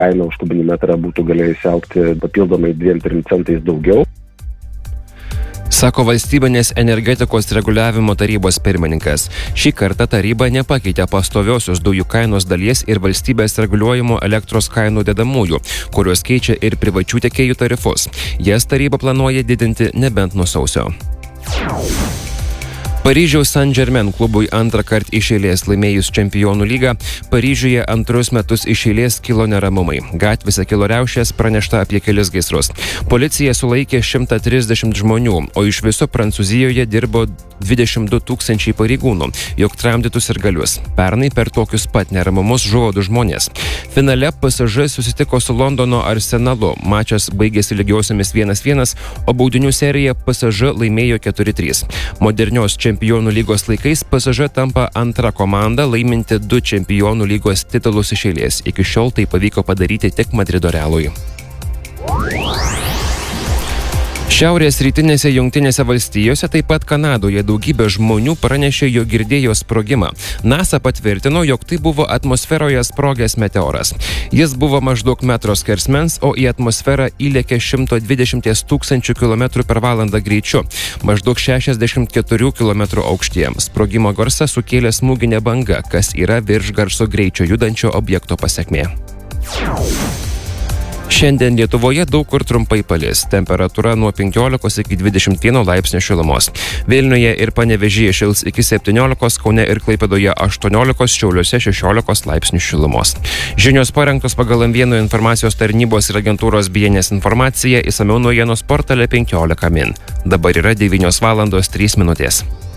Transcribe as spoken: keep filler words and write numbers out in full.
kaina už kubinį metrą būtų galėjusi augti papildomai dviem trim centais daugiau. Sako Valstybinės energetikos reguliavimo tarybos pirmininkas. Šį kartą taryba nepakeitė pastoviosios dujų kainos dalies ir valstybės reguliuojimo elektros kainų dedamųjų, kurios keičia ir privačių tiekėjų tarifus. Jas taryba planuoja didinti nebent nuo sausio. Paryžiaus Saint-Germain klubui antrą kartą iš eilės laimėjus Čempionų lygą, Paryžiuje antrus metus iš eilės kilo neramumai. Gatvėse kilo riaušės, pranešta apie kelis gaisrus. Policija sulaikė šimtą trisdešimt žmonių, o iš viso Prancūzijoje dirbo dvidešimt du tūkstančiai pareigūnų, jog tramdytus ir galius. Pernai per tokius pat neramumus žuvo du žmonės. Finale P S G susitiko su Londono Arsenalu. Mačas baigėsi lygiosiomis vienas vienas, o baudinių seriją P S G laimėjo keturi trys. Modernios Čempionų lygos laikais P S G tampa antra komanda laiminti du Čempionų lygos titulus iš eilės. Iki šiol tai pavyko padaryti tik Madrido Realui. Šiaurės rytinėse Jungtinėse valstijose, taip pat Kanadoje daugybė žmonių pranešė, jog girdėjo sprogimą. NASA patvirtino, jog tai buvo atmosferoje sprogęs meteoras. Jis buvo maždaug metro skersmens, o į atmosferą įlėkė šimto dvidešimt tūkstančių kilometrų per valandą greičiu, maždaug šešiasdešimt keturių kilometrų aukštyje. Sprogimo garsą sukėlė smūginė banga, kas yra virš garso greičio judančio objekto pasekmė. Šiandien Lietuvoje daug kur trumpai palis. Temperatūra nuo penkiolikos iki dvidešimt vieno laipsnio šilumos. Vilniuje ir Panevėžyje šils iki septyniolikos, Kaune ir Klaipėdoje aštuoniolikos, Šiauliuose šešiolikos laipsnių šilumos. Žinios parengtos pagal M vienas informacijos tarnybos ir agentūros B N S informaciją, išsamiau naujienos portale penkiolika min. Dabar yra devynios valandos trys minutės.